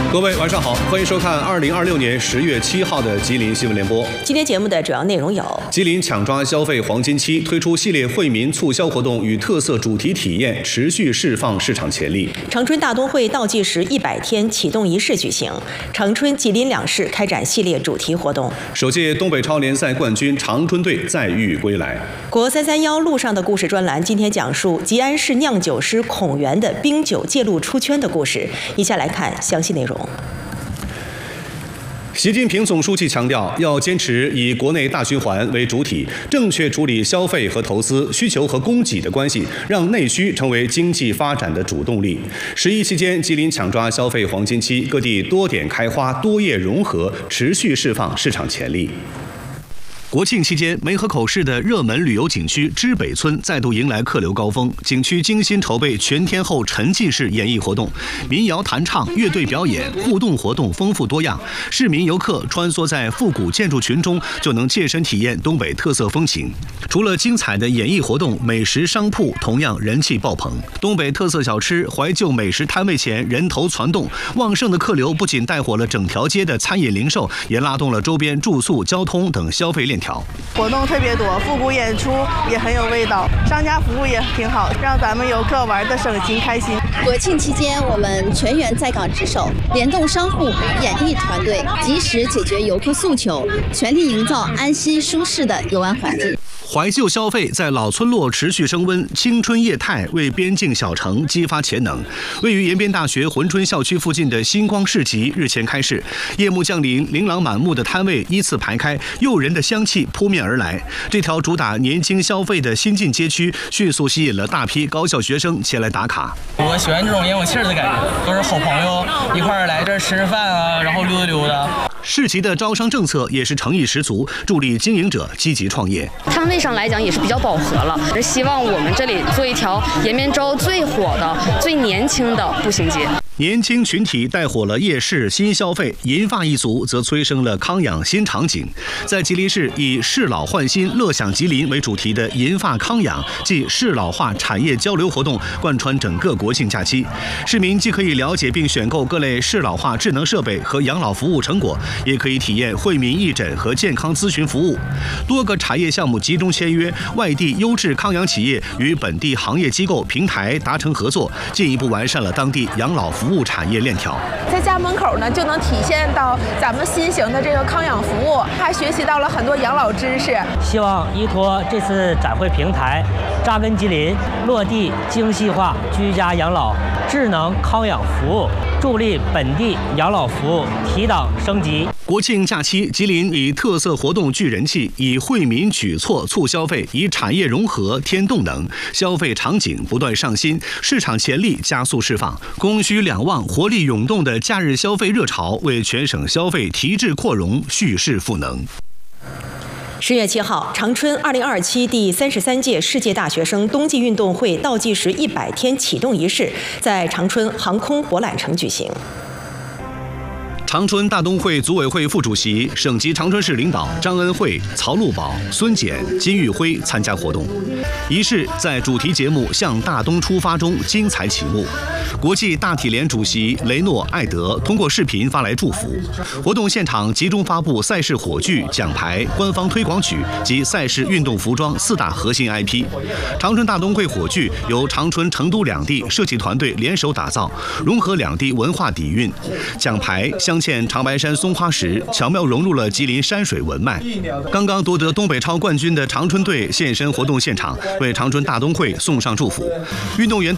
各位晚上好，欢迎收看2026年10月7号的吉林新闻联播。 今天节目的主要内容有： 吉林抢抓消费黄金期，推出系列惠民促销活动与特色主题体验，持续释放市场潜力。 长春大都会倒计时100天启动仪式举行，长春、吉林两市开展系列主题活动。 首届东北超联赛冠军长春队再遇归来。 国331路上的故事专栏今天讲述吉安市酿酒师孔元的冰酒借路出圈的故事。以下来看详细内容。 习近平总书记强调，要坚持以国内大循环为主体，正确处理消费和投资、需求和供给的关系，让内需成为经济发展的主动力。11期间，吉林抢抓消费黄金期，各地多点开花、多业融合，持续释放市场潜力。国庆期间，梅河口市的热门旅游景区知北村再度迎来客流高峰。景区精心筹备全天候沉浸式演艺活动，民谣弹唱、乐队表演、互动活动丰富多样。市民游客穿梭在复古建筑群中，就能切身体验东北特色风情。除了精彩的演艺活动，美食商铺同样人气爆棚。东北特色小吃、怀旧美食摊位前人头攒动，旺盛的客流不仅带火了整条街的餐饮零售，也拉动了周边住宿、交通等消费链条。 活动特别多，复古演出也很有味道，商家服务也挺好，让咱们游客玩得省心开心。 国庆期间，我们全员在岗值守，联动商户、演艺团队，及时解决游客诉求，全力营造安心舒适的游玩环境。 怀旧消费在老村落持续升温，青春业态为边境小城激发潜能。位于延边大学珲春校区附近的星光市集日前开市，夜幕降临，琳琅满目的摊位依次排开，诱人的香气扑面而来。这条主打年轻消费的新晋街区，迅速吸引了大批高校学生前来打卡。 我喜欢这种年有气儿的感觉，都是好朋友一块儿来这儿吃饭啊，然后溜达溜达。 市集的招商政策也是诚意十足，助力经营者积极创业。 摊位上来讲也是比较饱和了，希望我们这里做一条延边州最火的、最年轻的步行街。 年轻群体带火了夜市新消费，银发一族则催生了康养新场景。在吉林市以市老焕新、乐享吉林为主题的银发康养暨市老化产业交流活动贯穿整个国庆假期。市民既可以了解并选购各类市老化智能设备和养老服务成果，也可以体验惠民义诊和健康咨询服务。多个产业项目集中签约，外地优质康养企业与本地行业机构平台达成合作，进一步完善了当地养老服务产业链条。 在家门口呢，就能体现到咱们新型的这个康养服务，还学习到了很多养老知识。 希望依托这次展会平台，扎根吉林，落地精细化居家养老智能康养服务，助力本地养老服务提档升级。 国庆假期，吉林以特色活动聚人气，以惠民举措促消费，以产业融合添动能，消费场景不断上新，市场潜力加速释放，供需两旺、活力涌动的假日消费热潮，为全省消费提质扩容、蓄势赋能。 10月7号，长春2027第33届世界大学生冬季运动会倒计时100天启动仪式在长春航空博览城举行。 长春大冬会组委会副主席、省级长春市领导张恩惠、曹路宝、孙简、金玉辉参加活动。仪式在主题节目《向大东出发》中精彩启幕。国际大体联主席雷诺·艾德通过视频发来祝福。活动现场集中发布赛事火炬、奖牌、官方推广曲及赛事运动服装4大核心 IP。长春大冬会火炬由长春、成都两地设计团队联手打造，融合两地文化底蕴。奖牌镶嵌长白山松花石，巧妙融入了吉林山水文脉。刚刚夺得东北超冠军的长春队现身活动现场，为长春大冬会送上祝福。运动员